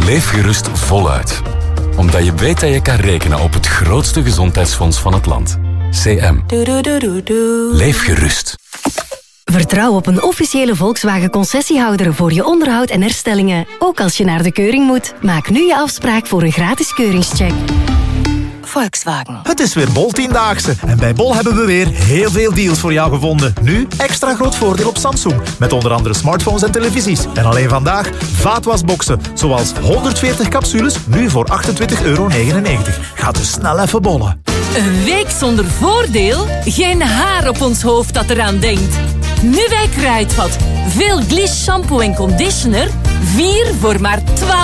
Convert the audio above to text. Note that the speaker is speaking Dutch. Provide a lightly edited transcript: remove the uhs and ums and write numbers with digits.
Leef gerust voluit. Omdat je weet dat je kan rekenen op het grootste gezondheidsfonds van het land. CM. Leef gerust. Vertrouw op een officiële Volkswagen-concessiehouder voor je onderhoud en herstellingen. Ook als je naar de keuring moet. Maak nu je afspraak voor een gratis keuringscheck. Volkswagen. Het is weer Bol-10-daagse. En bij Bol hebben we weer heel veel deals voor jou gevonden. Nu extra groot voordeel op Samsung. Met onder andere smartphones en televisies. En alleen vandaag vaatwasboxen. Zoals 140 capsules, nu voor €28,99. Ga dus snel even bollen. Een week zonder voordeel? Geen haar op ons hoofd dat eraan denkt. Nu bij Kruidvat. Veel Gliss shampoo en conditioner. 4 voor maar 12.